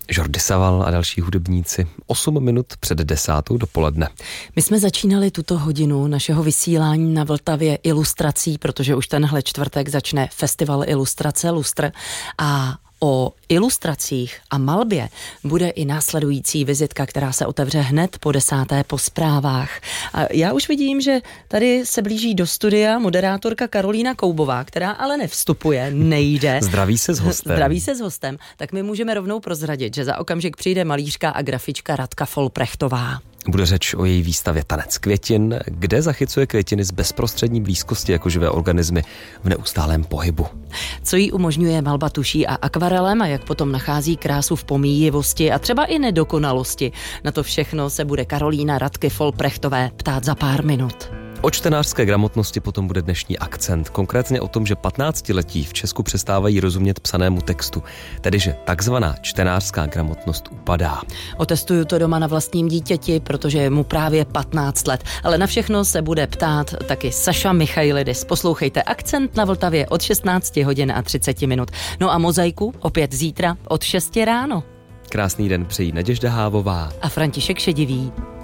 Jordi Savall a další hudebníci. 8 minut před 10. dopoledne. My jsme začínali tuto hodinu našeho vysílání na Vltavě ilustrací, protože už tenhle čtvrtek začne festival ilustrace Lustr a o ilustracích a malbě bude i následující vizitka, která se otevře hned po 10. po zprávách. A já už vidím, že tady se blíží do studia moderátorka Karolína Koubová, která ale nevstupuje, nejde. Zdraví se s hostem. Zdraví se s hostem. Tak my můžeme rovnou prozradit, že za okamžik přijde malířka a grafička Radka Folprechtová. Bude řeč o její výstavě Tanec květin, kde zachycuje květiny z bezprostřední blízkosti jako živé organismy v neustálém pohybu. Co jí umožňuje malba tuší a akvarelem a jak potom nachází krásu v pomíjivosti a třeba i nedokonalosti. Na to všechno se bude Karolína Radky Folprechtové ptát za pár minut. O čtenářské gramotnosti potom bude dnešní akcent, konkrétně o tom, že 15letí v Česku přestávají rozumět psanému textu, tedy že takzvaná čtenářská gramotnost upadá. Otestuju to doma na vlastním dítěti, protože je mu právě 15 let, ale na všechno se bude ptát taky Saša Michailidis. Poslouchejte Akcent na Vltavě od 16 hodin a 30 minut. No a Mozaiku opět zítra od 6 ráno. Krásný den přejí Naděžda Hávová a František Šedivý.